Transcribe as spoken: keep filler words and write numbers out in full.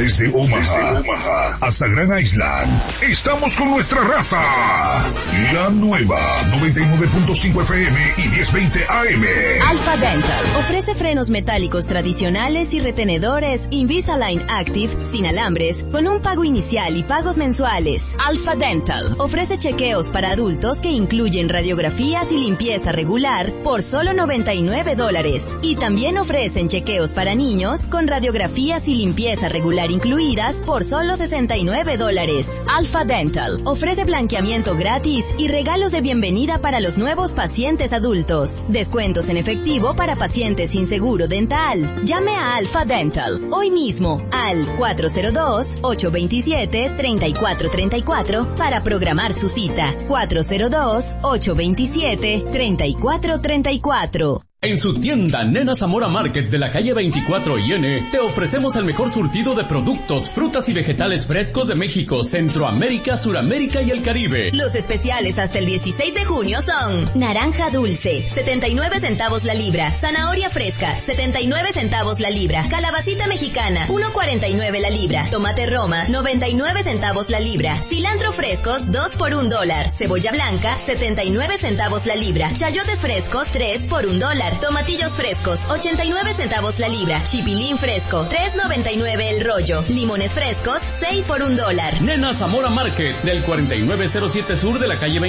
Desde Omaha, Desde Omaha hasta Grand Island, estamos con nuestra raza. La nueva noventa y nueve punto cinco F M y diez veinte A M. Alpha Dental ofrece frenos metálicos tradicionales y retenedores Invisalign Active sin alambres con un pago inicial y pagos mensuales. Alpha Dental ofrece chequeos para adultos que incluyen radiografías y limpieza regular por solo noventa y nueve dólares. Y también ofrecen chequeos para niños con radiografías y limpieza regular incluidas por solo sesenta y nueve dólares. Alpha Dental ofrece blanqueamiento gratis y regalos de bienvenida para los nuevos pacientes adultos. Descuentos en efectivo para pacientes sin seguro dental. Llame a Alpha Dental hoy mismo al cuatro cero dos, ocho dos siete, tres cuatro tres cuatro para programar su cita. cuatro cero dos, ocho dos siete, tres cuatro tres cuatro. En su tienda Nena Zamora Market de la calle veinticuatro y N, te ofrecemos el mejor surtido de productos, frutas y vegetales frescos de México, Centroamérica, Suramérica y el Caribe. Los especiales hasta el dieciséis de junio son: naranja dulce, setenta y nueve centavos la libra; zanahoria fresca, setenta y nueve centavos la libra; calabacita mexicana, uno cuarenta y nueve la libra; tomate Roma, noventa y nueve centavos la libra; cilantro frescos, dos por un dólar; cebolla blanca, setenta y nueve centavos la libra; chayotes frescos, tres por un dólar; tomatillos frescos, ochenta y nueve centavos la libra; chipilín fresco, tres noventa y nueve el rollo; limones frescos, seis por un dólar. Nena Zamora Market, del cuarenta y nueve cero siete sur de la calle